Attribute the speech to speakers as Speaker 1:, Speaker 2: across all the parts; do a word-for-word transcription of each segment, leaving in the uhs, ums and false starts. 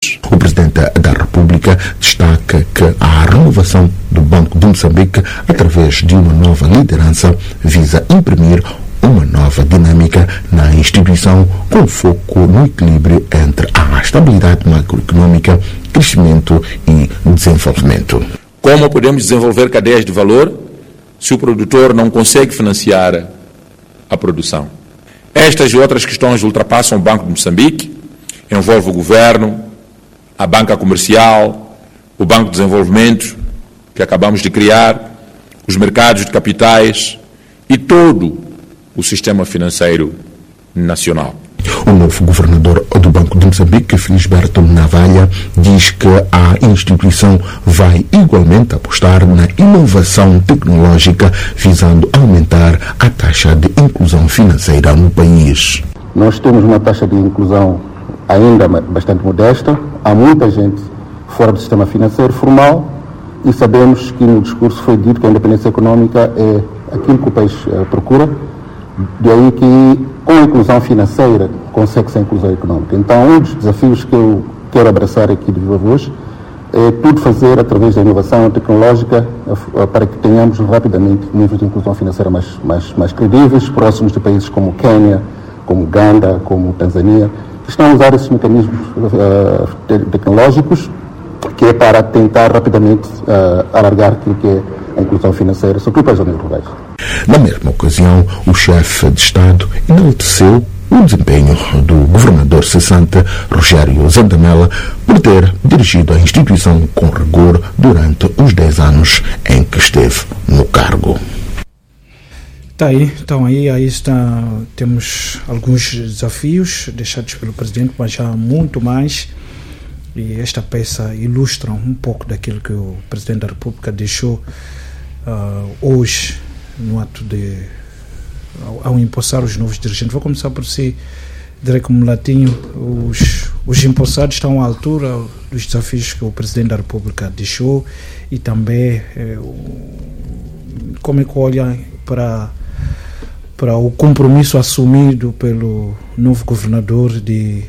Speaker 1: país.
Speaker 2: O Presidente da República destaca que a renovação do Banco de Moçambique, através de uma nova liderança, visa imprimir uma nova dinâmica na instituição com foco no equilíbrio entre a estabilidade macroeconômica, crescimento e desenvolvimento.
Speaker 1: Como podemos desenvolver cadeias de valor se o produtor não consegue financiar a produção? Estas e outras questões ultrapassam o Banco de Moçambique, envolve o governo, a banca comercial, o Banco de Desenvolvimento, que acabamos de criar, os mercados de capitais e todo o sistema financeiro nacional.
Speaker 2: O novo governador do Banco de Moçambique, Felisberto Navalha, diz que a instituição vai igualmente apostar na inovação tecnológica, visando aumentar a taxa de inclusão financeira no país.
Speaker 3: Nós temos uma taxa de inclusão ainda bastante modesta. Há muita gente fora do sistema financeiro formal e sabemos que no discurso foi dito que a independência econômica é aquilo que o país procura. De aí que, com a inclusão financeira, consegue-se a inclusão econômica. Então, um dos desafios que eu quero abraçar aqui de viva voz é tudo fazer através da inovação tecnológica para que tenhamos rapidamente níveis de inclusão financeira mais, mais, mais credíveis, próximos de países como Quênia, como Uganda, como Tanzânia, que estão a usar esses mecanismos uh, te- tecnológicos, que é para tentar rapidamente uh, alargar aquilo que é a inclusão financeira, sobretudo para as zonas rurais.
Speaker 2: Na mesma ocasião, o chefe de Estado enalteceu o desempenho do governador cessante, Rogério Zandamela, por ter dirigido a instituição com rigor durante os dez anos em que esteve no cargo.
Speaker 4: Tá aí, então aí, aí está, temos alguns desafios deixados pelo Presidente, mas já muito mais. E esta peça ilustra um pouco daquilo que o Presidente da República deixou uh, hoje, no ato de, ao, ao empossar os novos dirigentes. Vou começar por si, direi como latinho, os, os empossados estão à altura dos desafios que o Presidente da República deixou e também eh, como é que olha para, para o compromisso assumido pelo novo governador de,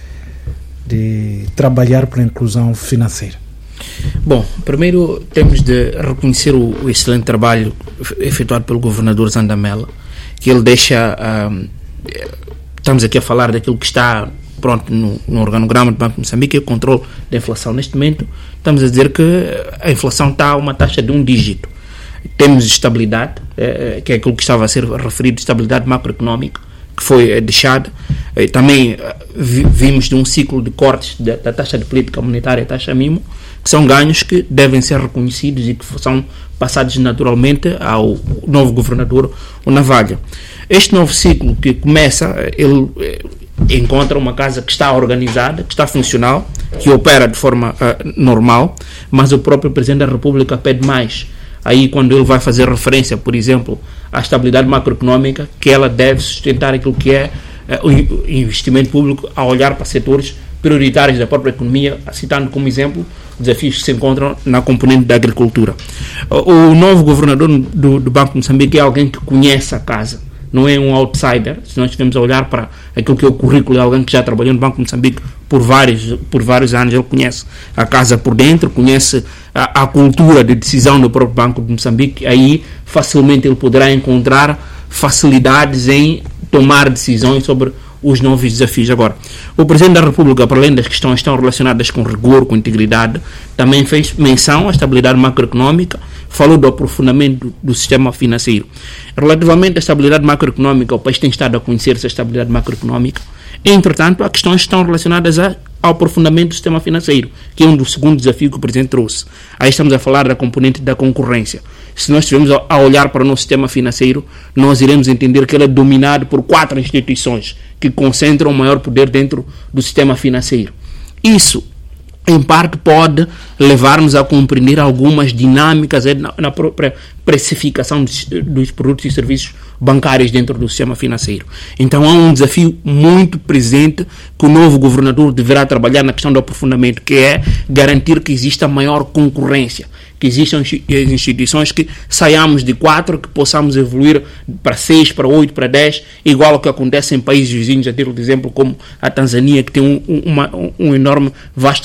Speaker 4: de trabalhar pela inclusão financeira.
Speaker 5: Bom, primeiro temos de reconhecer o, o excelente trabalho efetuado pelo governador Zandamela, que ele deixa, um, estamos aqui a falar daquilo que está pronto no, no organograma do Banco de Moçambique, que é o controle da inflação. Neste momento estamos a dizer que a inflação está a uma taxa de um dígito. Temos estabilidade, eh, que é aquilo que estava a ser referido, estabilidade macroeconómica, que foi eh, deixada. Eh, também eh, vi, vimos de um ciclo de cortes da, da taxa de política monetária e taxa mínima, que são ganhos que devem ser reconhecidos e que são passados naturalmente ao novo governador, o Navalha. Este novo ciclo que começa, ele eh, encontra uma casa que está organizada, que está funcional, que opera de forma uh, normal, mas o próprio Presidente da República pede mais. Aí, quando ele vai fazer referência, por exemplo, à estabilidade macroeconómica, que ela deve sustentar aquilo que é uh, o investimento público a olhar para setores prioritários da própria economia, citando como exemplo desafios que se encontram na componente da agricultura. Uh, o novo governador do, do Banco de Moçambique é alguém que conhece a casa, não é um outsider. Se nós estivermos a olhar para aquilo que é o currículo de alguém que já trabalhou no Banco de Moçambique por vários, por vários anos, ele conhece a casa por dentro, conhece a, a cultura de decisão do próprio Banco de Moçambique. Aí facilmente ele poderá encontrar facilidades em tomar decisões sobre os novos desafios. Agora, o Presidente da República, para além das questões que estão relacionadas com rigor, com integridade, também fez menção à estabilidade macroeconómica, falou do aprofundamento do, do sistema financeiro. Relativamente à estabilidade macroeconómica, o país tem estado a conhecer essa estabilidade macroeconómica. Entretanto, há questões que estão relacionadas a, ao aprofundamento do sistema financeiro, que é um dos segundos desafios que o Presidente trouxe. Aí estamos a falar da componente da concorrência. Se nós estivermos a, a olhar para o nosso sistema financeiro, nós iremos entender que ele é dominado por quatro instituições que concentram o maior poder dentro do sistema financeiro. Isso, em parte, pode levar-nos a compreender algumas dinâmicas na, na própria precificação dos, dos produtos e serviços bancários dentro do sistema financeiro. Então há um desafio muito presente que o novo governador deverá trabalhar na questão do aprofundamento, que é garantir que exista maior concorrência, que existam instituições que saiamos de quatro, que possamos evoluir para seis, para oito, para dez, igual ao que acontece em países vizinhos, a título de exemplo, como a Tanzânia, que tem um, uma, um enorme, vasto